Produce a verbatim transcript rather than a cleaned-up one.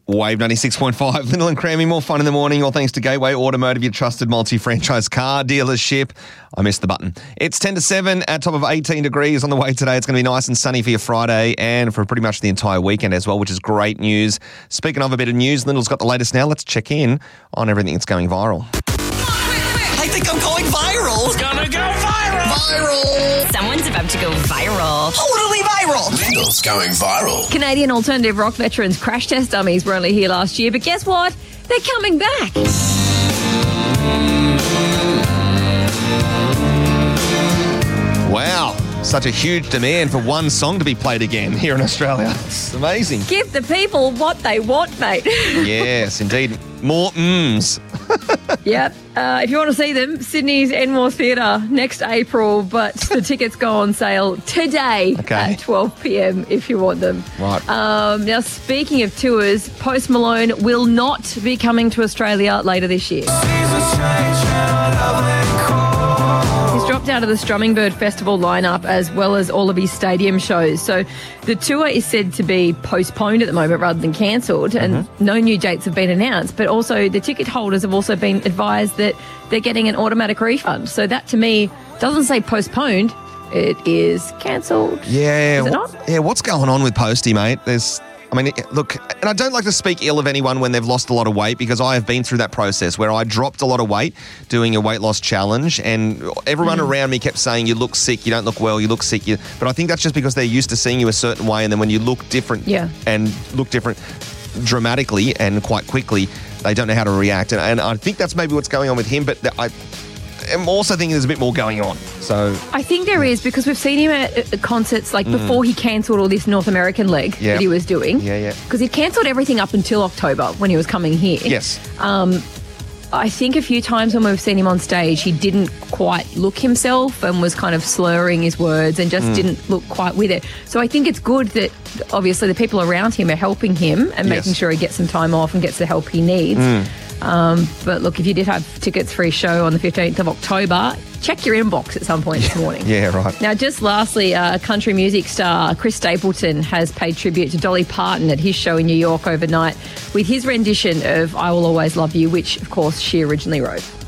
Wave ninety-six point five, Lyndall and Crammy, more fun in the morning, all thanks to Gateway Automotive, your trusted multi-franchise car dealership. I missed the button. It's ten to seven at top of eighteen degrees on the way today. It's going to be nice and sunny for your Friday and for pretty much the entire weekend as well, which is great news. Speaking of a bit of news, Lyndall's got the latest now. Let's check in on everything that's going viral. I think I'm going viral. It's gonna go viral. Viral. Someone's about to go viral. Totally viral. Lyndall's going viral. Canadian alternative rock veterans Crash Test Dummies were only here last year, but guess what? They're coming back. Wow, such a huge demand for one song to be played again here in Australia. It's amazing. Give the people what they want, mate. Yes, indeed. More mms. Yep. Uh, if you want to see them, Sydney's Enmore Theatre next April, but the tickets go on sale today Okay. at twelve p.m. if you want them. Right. Um, now, speaking of tours, Post Malone will not be coming to Australia later this year. He's dropped out of the Strumming Bird Festival lineup as well as all of his stadium shows. So the tour is said to be postponed at the moment rather than cancelled, and Mm-hmm. no new dates have been announced. But also the ticket holders have also been advised that they're getting an automatic refund. So that to me doesn't say postponed. It is cancelled. Yeah. Is it wh- not? Yeah, what's going on with Posty, mate? There's, I mean, it- look, and I don't like to speak ill of anyone when they've lost a lot of weight because I have been through that process where I dropped a lot of weight doing a weight loss challenge and everyone Mm. around me kept saying, you look sick, you don't look well, you look sick. You... But I think that's just because they're used to seeing you a certain way, and then when you look different Yeah. and look different dramatically and quite quickly, they don't know how to react. And, and I think that's maybe what's going on with him, but I am also thinking there's a bit more going on. So... I think there is, because we've seen him at, at concerts like before he cancelled all this North American leg Mm. Yeah. that he was doing. Yeah, yeah. Because he cancelled everything up until October when he was coming here. Yes. I think a few times when we've seen him on stage, he didn't quite look himself and was kind of slurring his words and just Mm. didn't look quite with it. So I think it's good that obviously the people around him are helping him and Yes. making sure he gets some time off and gets the help he needs. Mm. Um, but look, if you did have tickets for his show on the fifteenth of October, check your inbox at some point this morning. Yeah, right. Now, just lastly, uh, country music star Chris Stapleton has paid tribute to Dolly Parton at his show in New York overnight with his rendition of I Will Always Love You, which, of course, she originally wrote.